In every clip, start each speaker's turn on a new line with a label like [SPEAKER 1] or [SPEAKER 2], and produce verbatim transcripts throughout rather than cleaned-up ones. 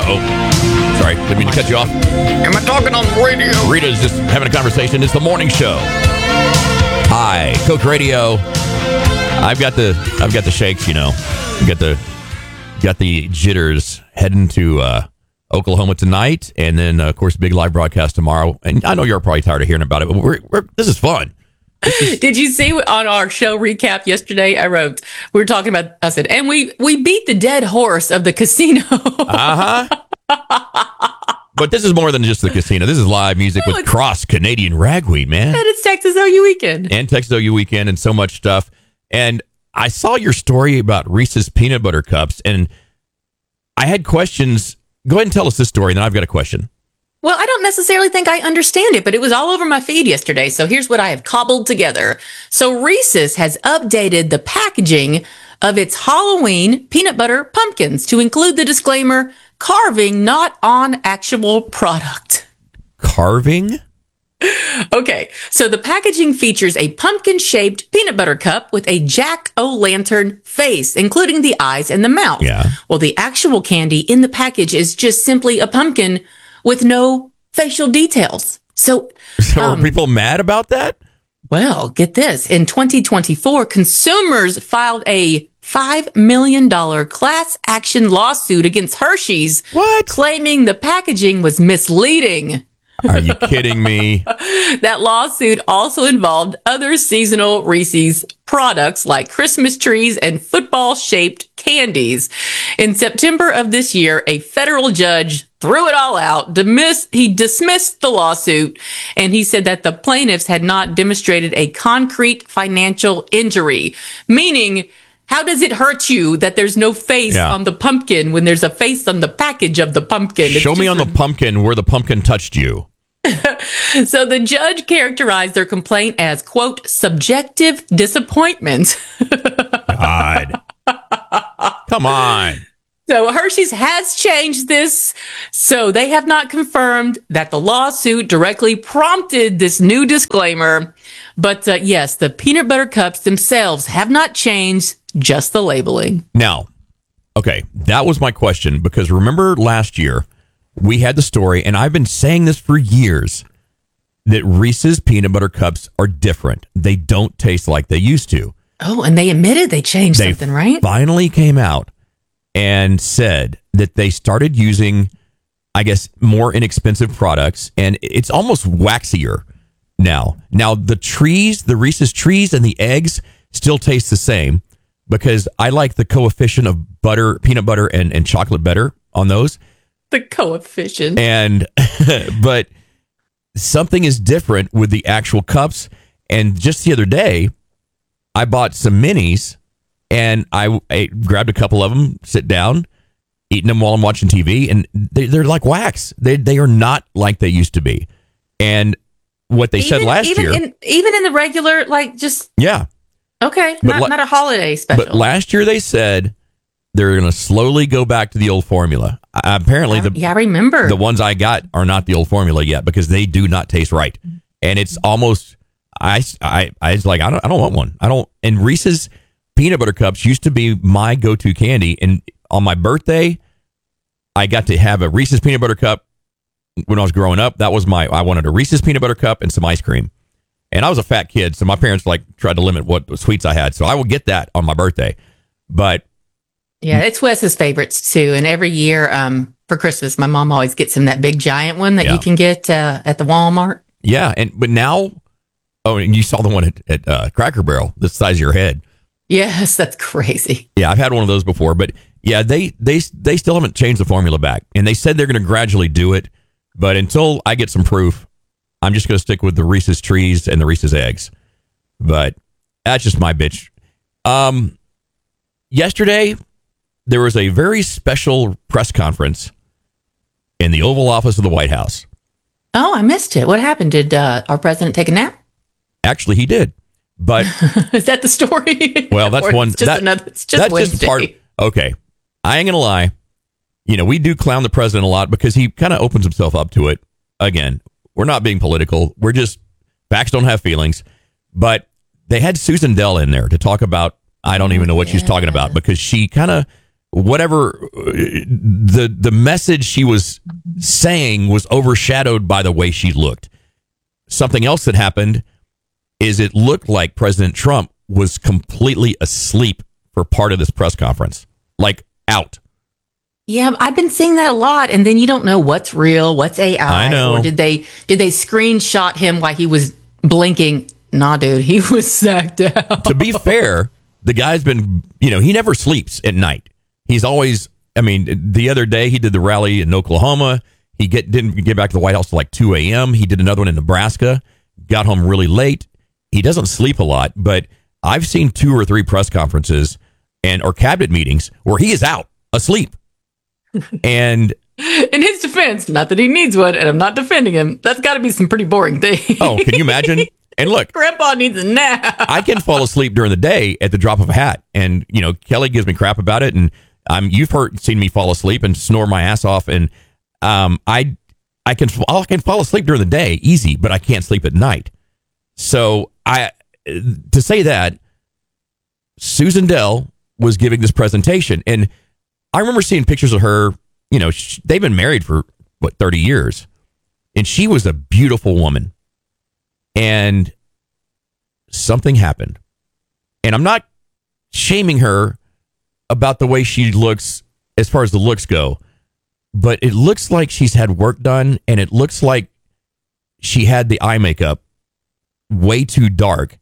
[SPEAKER 1] Uh-oh. Sorry, didn't mean to cut you off.
[SPEAKER 2] Am I talking on the radio?
[SPEAKER 1] Rita's just having a conversation. It's the morning show. Hi, Coke Radio. I've got the I've got the shakes, you know. I've got the got the jitters heading to uh, Oklahoma tonight, and then uh, of course big live broadcast tomorrow. And I know you're probably tired of hearing about it, but we're, we're this is fun.
[SPEAKER 3] Did you see on our show recap yesterday? I wrote, we were talking about, I said, and we, we beat the dead horse of the casino.
[SPEAKER 1] Uh huh. But this is more than just the casino. This is live music
[SPEAKER 3] No,
[SPEAKER 1] with
[SPEAKER 3] it's-
[SPEAKER 1] Cross Canadian Ragweed, man.
[SPEAKER 3] And it's Texas O U weekend.
[SPEAKER 1] And Texas O U weekend and so much stuff. And I saw your story about Reese's peanut butter cups, and I had questions. Go ahead and tell us this story, and then I've got a question.
[SPEAKER 3] Well, I don't necessarily think I understand it, but it was all over my feed yesterday. So here's what I have cobbled together. So Reese's has updated the packaging of its Halloween peanut butter pumpkins to include the disclaimer, carving not on actual product.
[SPEAKER 1] Carving?
[SPEAKER 3] Okay, so the packaging features a pumpkin-shaped peanut butter cup with a jack-o'-lantern face, including the eyes and the mouth.
[SPEAKER 1] Yeah.
[SPEAKER 3] Well, the actual candy in the package is just simply a pumpkin with no facial details. So,
[SPEAKER 1] So
[SPEAKER 3] um,
[SPEAKER 1] are people mad about that?
[SPEAKER 3] well, get this. In twenty twenty-four, consumers filed a five million dollars class action lawsuit against Hershey's,
[SPEAKER 1] What?
[SPEAKER 3] claiming the packaging was misleading.
[SPEAKER 1] Are you kidding me?
[SPEAKER 3] That lawsuit also involved other seasonal Reese's products like Christmas trees and football-shaped candies. In September of this year, a federal judge threw it all out. Dismiss, he dismissed the lawsuit, and he said that the plaintiffs had not demonstrated a concrete financial injury, meaning how does it hurt you that there's no face
[SPEAKER 1] Yeah.
[SPEAKER 3] on the pumpkin when there's a face on the package of the pumpkin? It's
[SPEAKER 1] Show me
[SPEAKER 3] just
[SPEAKER 1] on the pumpkin where the pumpkin touched you.
[SPEAKER 3] So the judge characterized their complaint as, quote, subjective disappointment.
[SPEAKER 1] God. Come on.
[SPEAKER 3] So Hershey's has changed this. So they have not confirmed that the lawsuit directly prompted this new disclaimer. But uh, yes, the peanut butter cups themselves have not changed, just the labeling.
[SPEAKER 1] Now, okay, that was my question, because remember last year we had the story, and I've been saying this for years, that Reese's peanut butter cups are different. They don't taste like they used to.
[SPEAKER 3] Oh, and they admitted they changed
[SPEAKER 1] They
[SPEAKER 3] something, right?
[SPEAKER 1] finally came out and said that they started using, I guess, more inexpensive products, and it's almost waxier now. Now, the trees, the Reese's trees and the eggs still taste the same, because I like the coefficient of butter, peanut butter, and, and chocolate better on those.
[SPEAKER 3] The coefficient.
[SPEAKER 1] And, but something is different with the actual cups. And just the other day, I bought some minis, and I, I grabbed a couple of them, sit down, eating them while I'm watching T V, and they, they're like wax. They they are not like they used to be. And what they said last
[SPEAKER 3] even
[SPEAKER 1] year,
[SPEAKER 3] in, even in the regular, like, just,
[SPEAKER 1] yeah.
[SPEAKER 3] okay,
[SPEAKER 1] But
[SPEAKER 3] not,
[SPEAKER 1] la-
[SPEAKER 3] not a holiday special.
[SPEAKER 1] But last year they said they're going to slowly go back to the old formula. Uh, apparently, the
[SPEAKER 3] yeah, I remember.
[SPEAKER 1] the ones I got are not the old formula yet, because they do not taste right, and it's almost I I I was like I don't I don't want one. I don't. And Reese's peanut butter cups used to be my go-to candy, and on my birthday, I got to have a Reese's peanut butter cup when I was growing up. That was my I wanted a Reese's peanut butter cup and some ice cream. And I was a fat kid, so my parents like tried to limit what sweets I had. So I would get that on my birthday. But
[SPEAKER 3] yeah, it's Wes's favorites too. And every year um, for Christmas, my mom always gets him that big giant one that
[SPEAKER 1] Yeah.
[SPEAKER 3] you can get uh, at the Walmart.
[SPEAKER 1] yeah, and but now, oh, and you saw the one at, at uh, Cracker Barrel, the size of your head.
[SPEAKER 3] Yes, that's crazy.
[SPEAKER 1] Yeah, I've had one of those before, but yeah, they they they still haven't changed the formula back, and they said they're going to gradually do it. But until I get some proof, I'm just going to stick with the Reese's trees and the Reese's eggs. But that's just my bitch. Um, yesterday there was a very special press conference in the Oval Office of the White House.
[SPEAKER 3] Oh, I missed it. What happened? Did uh, our president take a nap?
[SPEAKER 1] Actually, he did. But
[SPEAKER 3] Is that the story?
[SPEAKER 1] well, that's
[SPEAKER 3] Or
[SPEAKER 1] one.
[SPEAKER 3] It's just
[SPEAKER 1] that-
[SPEAKER 3] another. It's just
[SPEAKER 1] that's
[SPEAKER 3] Wednesday.
[SPEAKER 1] just part. Okay, I ain't gonna lie. You know, we do clown the president a lot because he kind of opens himself up to it. Again, we're not being political. We're just facts don't have feelings. But they had Susan Dell in there to talk about. I don't even know what she's talking about, because she kind of whatever uh, the the message she was saying was overshadowed by the way she looked. Something else that happened is it looked like President Trump was completely asleep for part of this press conference, like out.
[SPEAKER 3] Yeah, I've been seeing that a lot, and then you don't know what's real, what's A I.
[SPEAKER 1] I know.
[SPEAKER 3] Or did they did they screenshot him while he was blinking? Nah, dude, he was sacked out.
[SPEAKER 1] To be fair, the guy's been, you know, he never sleeps at night. He's always, I mean, the other day he did the rally in Oklahoma. He get didn't get back to the White House till like two a.m. He did another one in Nebraska, got home really late. He doesn't sleep a lot, but I've seen two or three press conferences and or cabinet meetings where he is out asleep. And
[SPEAKER 3] in his defense, not that he needs one, and I'm not defending him, that's got to be some pretty boring things.
[SPEAKER 1] oh, can you imagine? And look,
[SPEAKER 3] Grandpa needs a nap.
[SPEAKER 1] I can fall asleep during the day at the drop of a hat. And, you know, Kelly gives me crap about it. And I'm, you've heard, seen me fall asleep and snore my ass off. And um, I, I can, I can fall asleep during the day easy, but I can't sleep at night. So I, to say that, Susan Dell was giving this presentation. And I remember seeing pictures of her, you know, she, they've been married for, what, thirty years. And she was a beautiful woman. And something happened. And I'm not shaming her about the way she looks as far as the looks go, but it looks like she's had work done, and it looks like she had the eye makeup way too dark,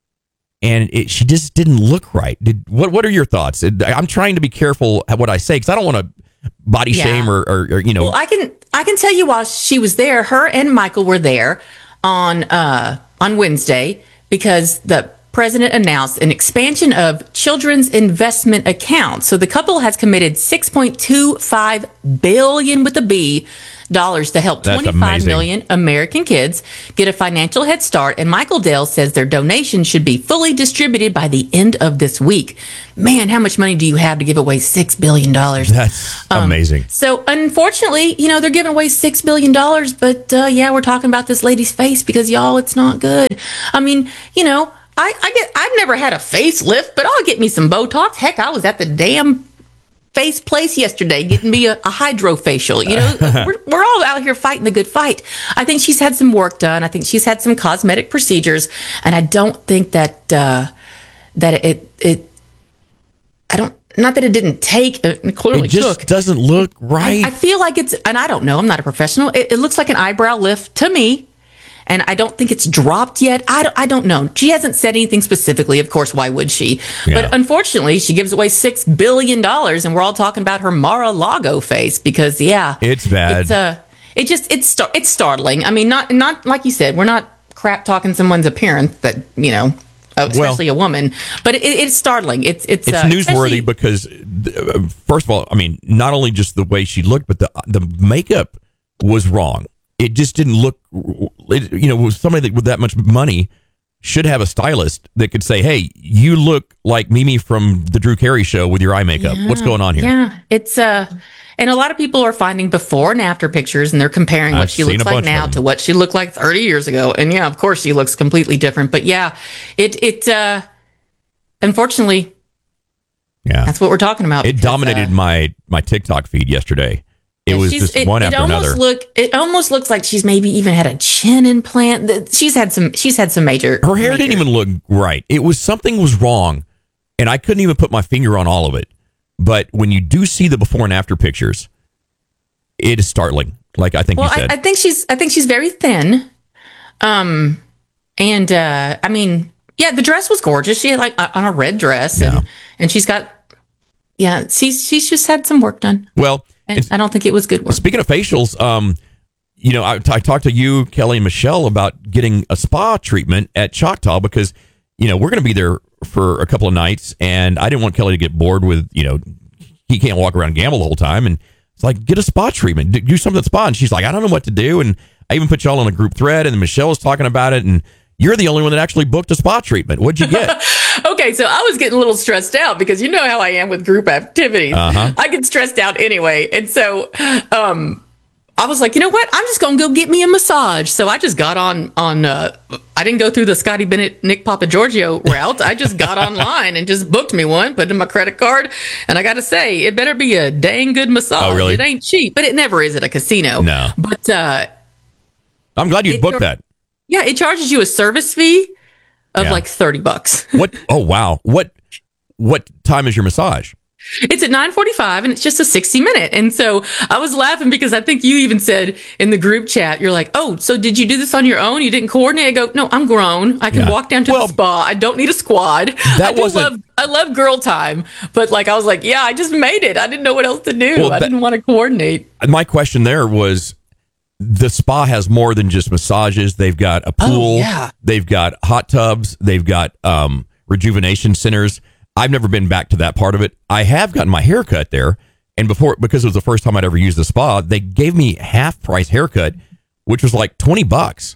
[SPEAKER 1] and it, she just didn't look right. Did what? What are your thoughts? I'm trying to be careful at what I say because I don't want to body
[SPEAKER 3] Yeah.
[SPEAKER 1] shame or, or, or you know.
[SPEAKER 3] Well, I can I can tell you while she was there, her and Michael were there on uh, on Wednesday because the president announced an expansion of children's investment accounts. So the couple has committed six point two five billion with a B dollars to help
[SPEAKER 1] That's
[SPEAKER 3] twenty-five
[SPEAKER 1] amazing.
[SPEAKER 3] million American kids get a financial head start. And Michael Dell says their donation should be fully distributed by the end of this week. Man, how much money do you have to give away six billion dollars?
[SPEAKER 1] That's amazing.
[SPEAKER 3] So unfortunately, you know, they're giving away six billion dollars, but uh, yeah, we're talking about this lady's face because y'all, it's not good. I mean, you know, I, I get, I've never had a facelift, but I'll get me some Botox. Heck, I was at the damn face place yesterday getting me a, a hydrofacial. You know, we're, we're all out here fighting the good fight. I think she's had some work done. I think she's had some cosmetic procedures, and I don't think that uh, that it it. I don't. Not that it didn't take. It clearly
[SPEAKER 1] It just
[SPEAKER 3] took.
[SPEAKER 1] doesn't look right.
[SPEAKER 3] I, I feel like it's, and I don't know. I'm not a professional. It, it looks like an eyebrow lift to me. And I don't think it's dropped yet. I don't, I don't know. She hasn't said anything specifically. Of course, why would she?
[SPEAKER 1] Yeah.
[SPEAKER 3] But unfortunately, she gives away six billion dollars, and we're all talking about her Mar-a-Lago face because, yeah.
[SPEAKER 1] It's bad.
[SPEAKER 3] It's, uh, it just, it's, star- it's startling. I mean, not, not like you said, we're not crap talking someone's appearance that, you know, uh, especially a woman, but it, it's startling. It's, it's,
[SPEAKER 1] It's
[SPEAKER 3] uh, especially-
[SPEAKER 1] newsworthy because, uh, first of all, I mean, not only just the way she looked, but the the makeup was wrong. It just didn't look, it, you know, somebody that, with that much money should have a stylist that could say, hey, you look like Mimi from the Drew Carey show with your eye makeup.
[SPEAKER 3] Yeah,
[SPEAKER 1] What's going on here?
[SPEAKER 3] Yeah, it's uh, and a lot of people are finding before and after pictures, and they're comparing what
[SPEAKER 1] I've
[SPEAKER 3] she
[SPEAKER 1] seen
[SPEAKER 3] looks
[SPEAKER 1] a
[SPEAKER 3] like
[SPEAKER 1] bunch of
[SPEAKER 3] now
[SPEAKER 1] them.
[SPEAKER 3] to what she looked like thirty years ago. And yeah, of course, she looks completely different. But yeah, it it uh, unfortunately,
[SPEAKER 1] Yeah.
[SPEAKER 3] that's what we're talking about.
[SPEAKER 1] It
[SPEAKER 3] because,
[SPEAKER 1] dominated
[SPEAKER 3] uh,
[SPEAKER 1] my, my TikTok feed yesterday. It was
[SPEAKER 3] she's-
[SPEAKER 1] just
[SPEAKER 3] it,
[SPEAKER 1] one
[SPEAKER 3] it
[SPEAKER 1] after
[SPEAKER 3] almost
[SPEAKER 1] another.
[SPEAKER 3] Look, it almost looks like she's maybe even had a chin implant. That- She's had some. She's had some major.
[SPEAKER 1] Her hair
[SPEAKER 3] major-
[SPEAKER 1] didn't even look right. It was something was wrong, and I couldn't even put my finger on all of it. But when you do see the before and after pictures, it is startling. Like I think
[SPEAKER 3] Well,
[SPEAKER 1] you said.
[SPEAKER 3] I, I think she's. I think she's very thin. Um, and uh, I mean, yeah, the dress was gorgeous. She had like a, on a red dress,
[SPEAKER 1] Yeah.
[SPEAKER 3] and and she's got. Yeah, she's she's just had some work done,
[SPEAKER 1] well,
[SPEAKER 3] and
[SPEAKER 1] it's-
[SPEAKER 3] I don't think it was good work.
[SPEAKER 1] speaking of facials, um, you know, I, I talked to you, Kelly, and Michelle about getting a spa treatment at Choctaw because, you know, we're going to be there for a couple of nights, and I didn't want Kelly to get bored with, you know, he can't walk around and gamble the whole time, and it's like, get a spa treatment, do- do something at spa, and she's like, I don't know what to do, and I even put y'all on a group thread, and then Michelle was talking about it, and you're the only one that actually booked a spa treatment. What'd you get?
[SPEAKER 3] Okay, so I was getting a little stressed out because you know how I am with group activities.
[SPEAKER 1] Uh-huh.
[SPEAKER 3] I get stressed out anyway, and so um, I was like, you know what? I'm just going to go get me a massage. So I just got on, on, uh, I didn't go through the Scotty Bennett, Nick Papagiorgio route. I just got online and just booked me one, put in my credit card. And I got to say, it better be a dang good massage.
[SPEAKER 1] Oh, really?
[SPEAKER 3] It ain't cheap, but it never is at a casino.
[SPEAKER 1] No.
[SPEAKER 3] But, uh,
[SPEAKER 1] I'm glad you booked that.
[SPEAKER 3] Yeah, it charges you a service fee of
[SPEAKER 1] Yeah.
[SPEAKER 3] like thirty bucks.
[SPEAKER 1] What? Oh, wow. What, what time is your massage?
[SPEAKER 3] It's at nine forty-five and it's just a sixty minute. And so I was laughing because I think you even said in the group chat, you're like, oh, so did you do this on your own? You didn't coordinate? I go, no, I'm grown. I can
[SPEAKER 1] Yeah.
[SPEAKER 3] walk down to
[SPEAKER 1] Well,
[SPEAKER 3] the spa. I don't need a squad.
[SPEAKER 1] that
[SPEAKER 3] I do
[SPEAKER 1] wasn't-
[SPEAKER 3] love, I love girl time. But like, I was like, yeah, I just made it. I didn't know what else to do.
[SPEAKER 1] Well,
[SPEAKER 3] I
[SPEAKER 1] that-
[SPEAKER 3] didn't want to coordinate.
[SPEAKER 1] My question there was, the spa has more than just massages. They've got a pool.
[SPEAKER 3] Oh, yeah.
[SPEAKER 1] They've got hot tubs. They've got um, rejuvenation centers. I've never been back to that part of it. I have gotten my hair cut there. And before, because it was the first time I'd ever used the spa, they gave me half price haircut, which was like twenty bucks.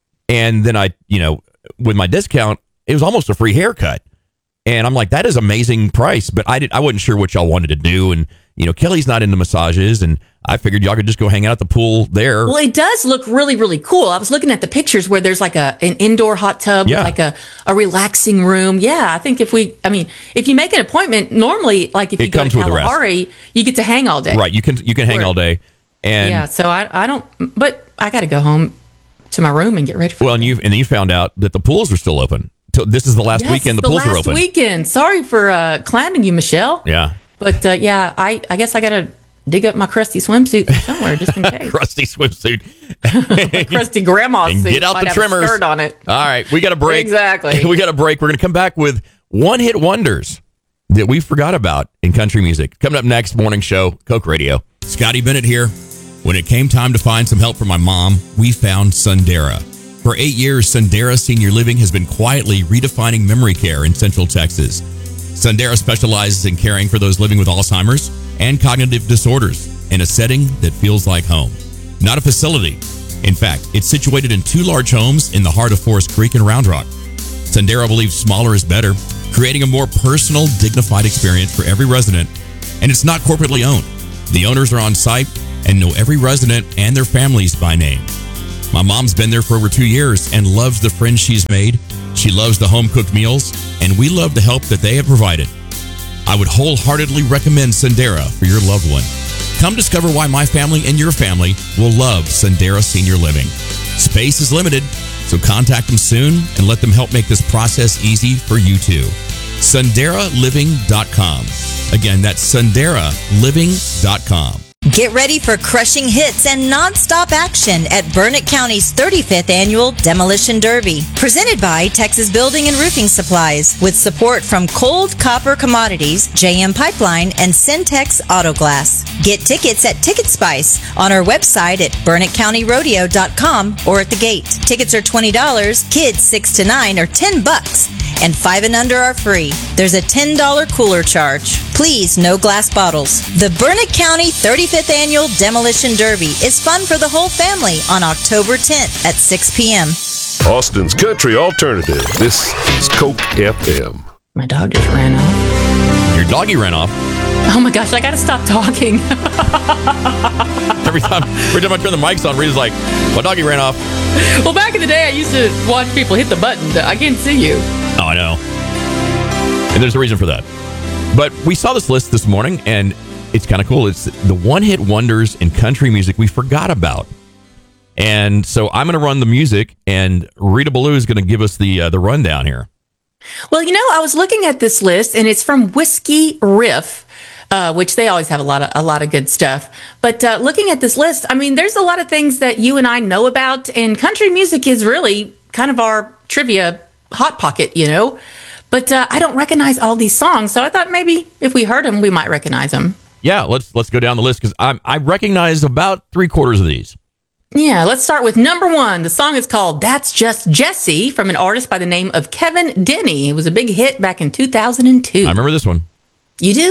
[SPEAKER 1] And then I, you know, with my discount, it was almost a free haircut. And I'm like, that is amazing price. But I did, I wasn't sure what y'all wanted to do. And, you know, Kelly's not into massages. And I figured y'all could just go hang out at the pool there.
[SPEAKER 3] Well, it does look really, really cool. I was looking at the pictures where there's like a an indoor hot tub,
[SPEAKER 1] Yeah.
[SPEAKER 3] with like a, a relaxing room. Yeah, I think if we, I mean, if you make an appointment, normally, like if you
[SPEAKER 1] It
[SPEAKER 3] go
[SPEAKER 1] comes
[SPEAKER 3] to
[SPEAKER 1] with the rest.
[SPEAKER 3] Kalahari, you get to hang all day.
[SPEAKER 1] Right. You can, you can hang
[SPEAKER 3] Or-
[SPEAKER 1] all day. And
[SPEAKER 3] Yeah, so I, I don't, but I got to go home to my room and get ready for
[SPEAKER 1] well, and you, and then you found out that the pools were still open. Till this is the last
[SPEAKER 3] Yes,
[SPEAKER 1] weekend. The,
[SPEAKER 3] the
[SPEAKER 1] pools
[SPEAKER 3] last
[SPEAKER 1] were open.
[SPEAKER 3] weekend. Sorry for uh, clowning you, Michelle.
[SPEAKER 1] Yeah.
[SPEAKER 3] But uh, yeah, I, I guess I got to dig up my crusty swimsuit somewhere just in case.
[SPEAKER 1] Crusty swimsuit.
[SPEAKER 3] Crusty grandma
[SPEAKER 1] And
[SPEAKER 3] suit
[SPEAKER 1] get out
[SPEAKER 3] might
[SPEAKER 1] the
[SPEAKER 3] have a
[SPEAKER 1] trimmers.
[SPEAKER 3] skirt on it.
[SPEAKER 1] All right, we got a break.
[SPEAKER 3] Exactly.
[SPEAKER 1] We got a break. We're going to come back with one hit wonders that we forgot about in country music. Coming up next, morning show, Coke Radio. Scotty Bennett here. When it came time to find some help for my mom, we found Sundera. For eight years, Sundera Senior Living has been quietly redefining memory care in Central Texas. Sundera specializes in caring for those living with Alzheimer's and cognitive disorders in a setting that feels like home. Not a facility. In fact, it's situated in two large homes in the heart of Forest Creek and Round Rock. Sundera believes smaller is better, creating a more personal, dignified experience for every resident, and it's not corporately owned. The owners are on site and know every resident and their families by name. My mom's been there for over two years and loves the friends she's made. She loves the home-cooked meals, and we love the help that they have provided. I would wholeheartedly recommend Sundera for your loved one. Come discover why my family and your family will love Sundera Senior Living. Space is limited, so contact them soon and let them help make this process easy for you too. Sundera Living dot com. Again, that's Sundera Living dot com.
[SPEAKER 4] Get ready for crushing hits and non-stop action at Burnett County's thirty-fifth Annual Demolition Derby. Presented by Texas Building and Roofing Supplies with support from Cold Copper Commodities, J M Pipeline, and Syntex Auto Glass. Get tickets at Ticket Spice on our website at Burnett County Rodeo dot com or at the gate. Tickets are twenty dollars, kids six to nine are ten bucks, and five and under are free. There's a ten dollars cooler charge. Please, no glass bottles. The Burnett County thirty-fifth Annual Demolition Derby is fun for the whole family on October tenth at six p.m.
[SPEAKER 5] Austin's Country Alternative. This is Coke F M.
[SPEAKER 3] My dog just ran off.
[SPEAKER 1] Your doggy ran off.
[SPEAKER 3] Oh my gosh, I got to stop talking.
[SPEAKER 1] Every time, every time I turn the mics on, Rita's like, my doggy ran off.
[SPEAKER 3] Well, back in the day, I used to watch people hit the button. I can't see you.
[SPEAKER 1] Oh, I know. And there's a reason for that. But we saw this list this morning, and it's kind of cool. It's the one-hit wonders in country music we forgot about. And so I'm going to run the music, and Rita Ballou is going to give us the uh, the rundown here.
[SPEAKER 3] Well, you know, I was looking at this list, and it's from Whiskey Riff, uh, which they always have a lot of a lot of good stuff. But uh, looking at this list, I mean, there's a lot of things that you and I know about, and country music is really kind of our trivia hot pocket, you know. But uh, I don't recognize all these songs, so I thought maybe if we heard them, we might recognize them.
[SPEAKER 1] Yeah, let's let's go down the list because I I recognize about three quarters of these.
[SPEAKER 3] Yeah, let's start with number one. The song is called That's Just Jesse from an artist by the name of Kevin Denny. It was a big hit back in two thousand two.
[SPEAKER 1] I remember this one.
[SPEAKER 3] You do?